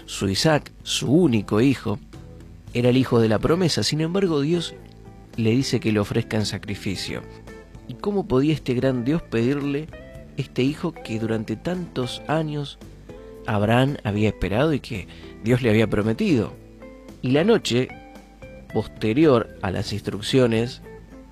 su Isaac, su único hijo, era el hijo de la promesa. Sin embargo, Dios le dice que le ofrezca en sacrificio. ¿Y cómo podía este gran Dios pedirle este hijo que durante tantos años Abraham había esperado y que Dios le había prometido? Y la noche posterior a las instrucciones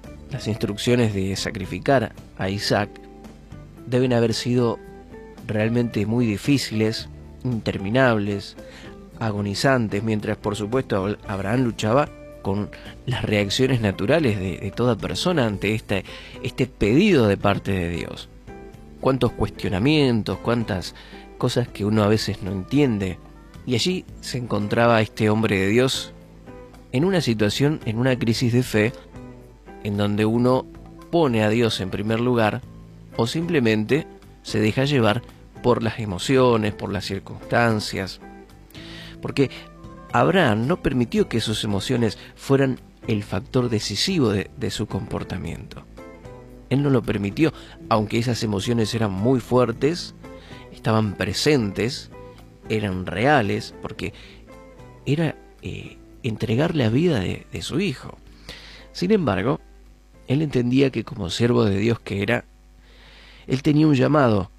de sacrificar a Isaac, deben haber sido realmente muy difíciles, interminables, agonizantes, mientras por supuesto Abraham luchaba con las reacciones naturales de toda persona ante este pedido de parte de Dios. Cuántos cuestionamientos, cuántas cosas que uno a veces no entiende. Y allí se encontraba este hombre de Dios en una situación, en una crisis de fe, en donde uno pone a Dios en primer lugar o simplemente se deja llevar por las emociones, por las circunstancias. Porque Abraham no permitió que sus emociones fueran el factor decisivo de su comportamiento. Él no lo permitió, aunque esas emociones eran muy fuertes, estaban presentes, eran reales, porque era entregar la vida de su hijo. Sin embargo, él entendía que como siervo de Dios que era, él tenía un llamado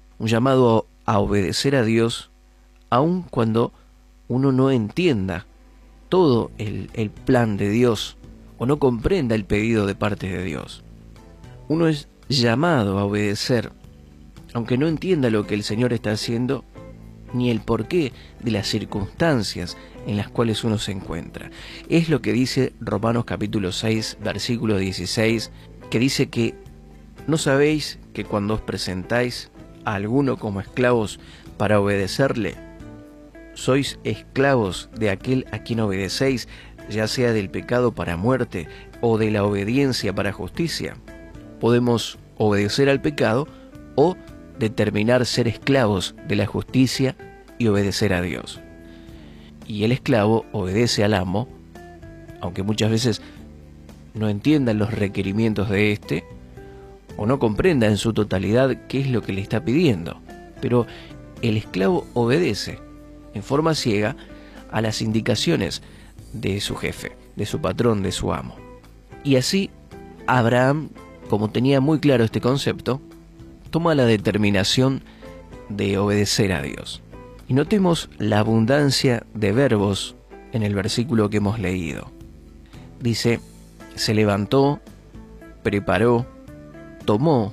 a obedecer a Dios, aun cuando uno no entienda todo el plan de Dios o no comprenda el pedido de parte de Dios. Uno es llamado a obedecer, aunque no entienda lo que el Señor está haciendo, ni el porqué de las circunstancias en las cuales uno se encuentra. Es lo que dice Romanos capítulo 6, versículo 16, que dice que ¿no sabéis que cuando os presentáis a alguno como esclavos para obedecerle, sois esclavos de aquel a quien obedecéis, ya sea del pecado para muerte o de la obediencia para justicia? Podemos obedecer al pecado o determinar ser esclavos de la justicia y obedecer a Dios. Y el esclavo obedece al amo, aunque muchas veces no entienda los requerimientos de éste, o no comprenda en su totalidad qué es lo que le está pidiendo. Pero el esclavo obedece en forma ciega a las indicaciones de su jefe, de su patrón, de su amo. Y así Abraham, como tenía muy claro este concepto, toma la determinación de obedecer a Dios. Y notemos la abundancia de verbos en el versículo que hemos leído. Dice, se levantó, preparó, tomó,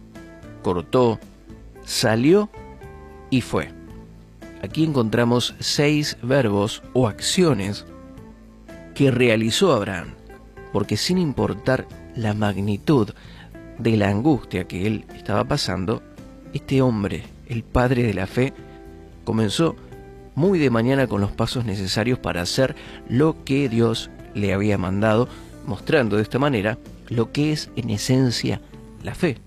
cortó, salió y fue. Aquí encontramos 6 verbos o acciones que realizó Abraham, porque sin importar la magnitud de la angustia que él estaba pasando, este hombre, el padre de la fe, comenzó muy de mañana con los pasos necesarios para hacer lo que Dios le había mandado, mostrando de esta manera lo que es en esencia la fe.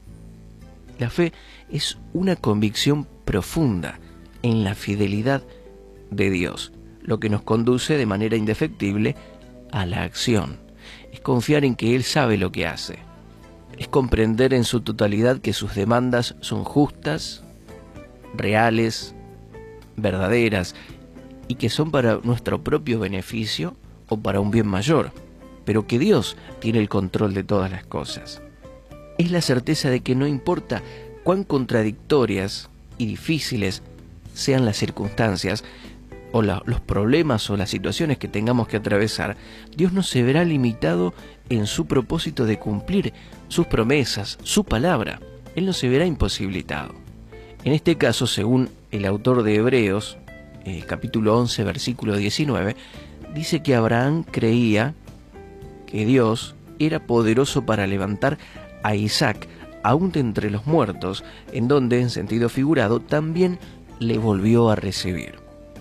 La fe es una convicción profunda en la fidelidad de Dios, lo que nos conduce de manera indefectible a la acción. Es confiar en que Él sabe lo que hace. Es comprender en su totalidad que sus demandas son justas, reales, verdaderas y que son para nuestro propio beneficio o para un bien mayor, pero que Dios tiene el control de todas las cosas. Es la certeza de que no importa cuán contradictorias y difíciles sean las circunstancias o los problemas o las situaciones que tengamos que atravesar, Dios no se verá limitado en su propósito de cumplir sus promesas, su palabra. Él no se verá imposibilitado. En este caso, según el autor de Hebreos, capítulo 11, versículo 19, dice que Abraham creía que Dios era poderoso para levantar a Isaac aún de entre los muertos, en donde, en sentido figurado, también le volvió a recibir.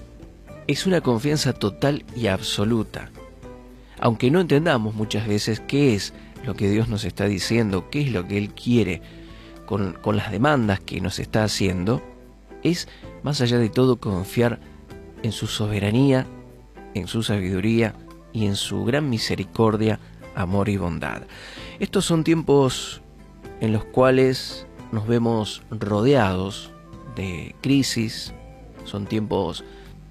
Es una confianza total y absoluta. Aunque no entendamos muchas veces qué es lo que Dios nos está diciendo, qué es lo que Él quiere con las demandas que nos está haciendo, es, más allá de todo, confiar en su soberanía, en su sabiduría y en su gran misericordia, amor y bondad. Estos son tiempos en los cuales nos vemos rodeados de crisis, son tiempos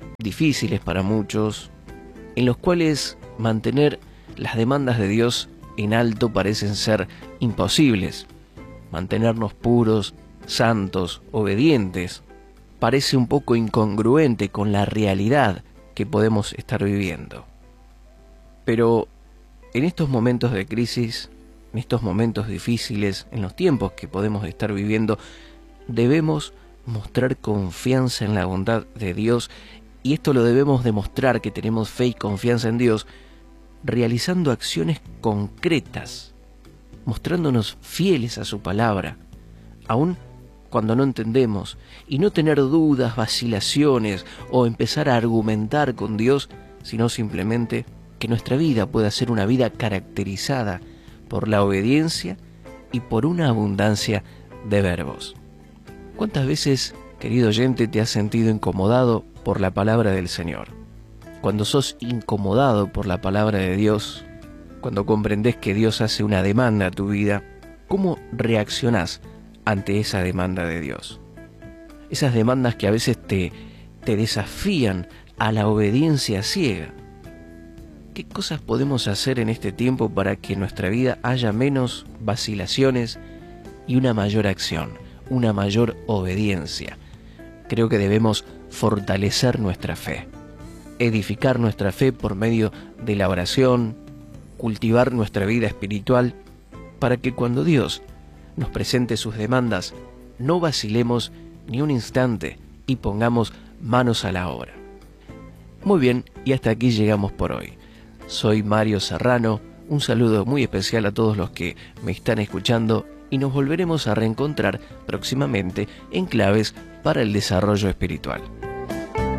difíciles para muchos, en los cuales mantener las demandas de Dios en alto parecen ser imposibles. Mantenernos puros, santos, obedientes, parece un poco incongruente con la realidad que podemos estar viviendo. Pero en estos momentos de crisis, en estos momentos difíciles, en los tiempos que podemos estar viviendo, debemos mostrar confianza en la bondad de Dios, y esto lo debemos demostrar, que tenemos fe y confianza en Dios, realizando acciones concretas, mostrándonos fieles a su palabra, aun cuando no entendemos, y no tener dudas, vacilaciones o empezar a argumentar con Dios, sino simplemente que nuestra vida pueda ser una vida caracterizada por la obediencia y por una abundancia de verbos. ¿Cuántas veces, querido oyente, te has sentido incomodado por la palabra del Señor? Cuando sos incomodado por la palabra de Dios, cuando comprendes que Dios hace una demanda a tu vida, ¿cómo reaccionás ante esa demanda de Dios? Esas demandas que a veces te desafían a la obediencia ciega. ¿Qué cosas podemos hacer en este tiempo para que en nuestra vida haya menos vacilaciones y una mayor acción, una mayor obediencia? Creo que debemos fortalecer nuestra fe, edificar nuestra fe por medio de la oración, cultivar nuestra vida espiritual, para que cuando Dios nos presente sus demandas, no vacilemos ni un instante y pongamos manos a la obra. Muy bien, y hasta aquí llegamos por hoy. Soy Mario Serrano, un saludo muy especial a todos los que me están escuchando, y nos volveremos a reencontrar próximamente en Claves para el Desarrollo Espiritual.